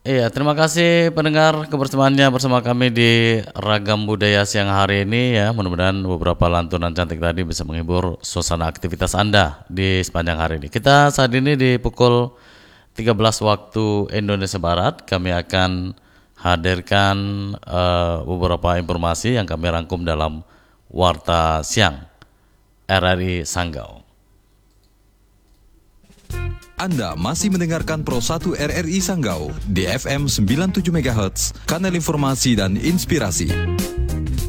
Iya, terima kasih pendengar kebersamaannya bersama kami di Ragam Budaya siang hari ini ya. Mudah-mudahan beberapa lantunan cantik tadi bisa menghibur suasana aktivitas Anda di sepanjang hari ini. Kita saat ini di pukul 13 waktu Indonesia Barat, kami akan hadirkan beberapa informasi yang kami rangkum dalam Warta Siang RRI Sanggau. Anda masih mendengarkan Pro 1 RRI Sanggau di FM 97 MHz, kanal informasi dan inspirasi.